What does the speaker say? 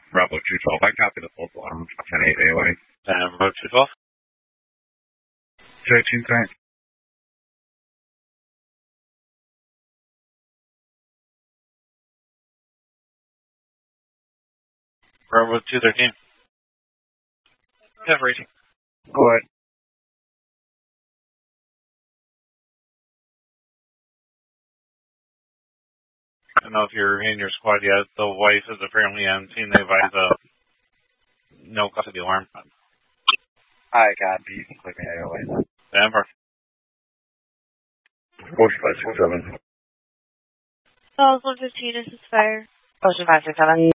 Bravo 212. I copy the full alarm. 10-8 AOA. Bravo 212. 13, thanks. Bravo 213. Have rating. Go ahead. I don't know if you're in your squad yet. The wife is apparently on scene. They advise no custody alarm. I copy. Click me AOA. Denver. Motion 567. Falls 115, this is fire. Ocean 567.